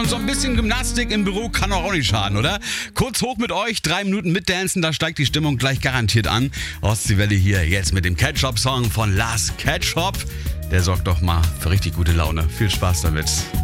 Und so ein bisschen Gymnastik im Büro kann auch nicht schaden, oder? Kurz hoch mit euch, 3 Minuten mitdancen, da steigt die Stimmung gleich garantiert an. Ostseewelle hier jetzt mit dem Ketchup-Song von Lars Ketchup. Der sorgt doch mal für richtig gute Laune. Viel Spaß damit.